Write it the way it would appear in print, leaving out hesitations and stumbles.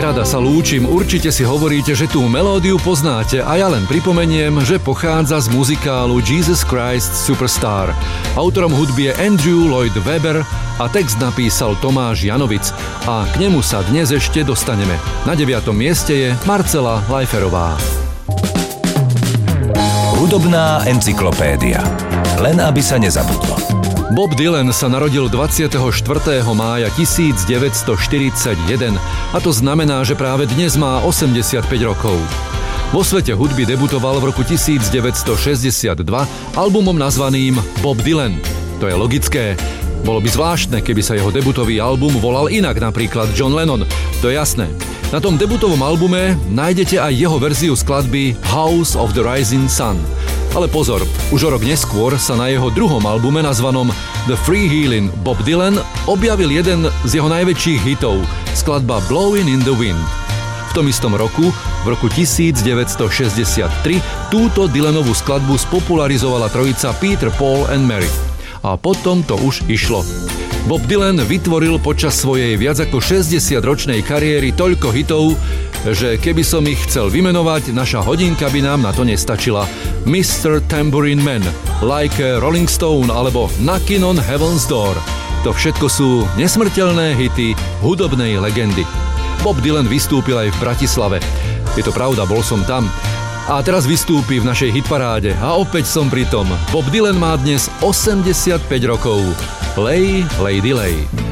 Nerada sa lúčim, určite si hovoríte, že tú melódiu poznáte a ja len pripomeniem, že pochádza z muzikálu Jesus Christ Superstar. Autorom hudby je Andrew Lloyd Webber a text napísal Tomáš Janovic a k nemu sa dnes ešte dostaneme. Na 9. mieste je Marcela Lajferová. Hudobná encyklopédia. Len aby sa nezabudlo. Bob Dylan sa narodil 24. mája 1941 a to znamená, že práve dnes má 85 rokov. Vo svete hudby debutoval v roku 1962 albumom nazvaným Bob Dylan. To je logické. Bolo by zvláštne, keby sa jeho debutový album volal inak, napríklad John Lennon. To je jasné. Na tom debutovom albume nájdete aj jeho verziu skladby House of the Rising Sun. Ale pozor, už o rok neskôr sa na jeho druhom albume nazvanom The Freewheelin' Bob Dylan objavil jeden z jeho najväčších hitov, skladba Blowin' in the Wind. V tom istom roku, v roku 1963, túto Dylanovú skladbu spopularizovala trojica Peter, Paul and Mary. A potom to už išlo. Bob Dylan vytvoril počas svojej viac ako 60-ročnej kariéry toľko hitov, že keby som ich chcel vymenovať, naša hodinka by nám na to nestačila. Mr. Tambourine Man, Like a Rolling Stone alebo Knockin' on Heaven's Door. To všetko sú nesmrteľné hity hudobnej legendy. Bob Dylan vystúpil aj v Bratislave. Je to pravda, bol som tam. A teraz vystúpi v našej hitparáde. A opäť som pri tom. Bob Dylan má dnes 85 rokov. Lay, Lady, Lay.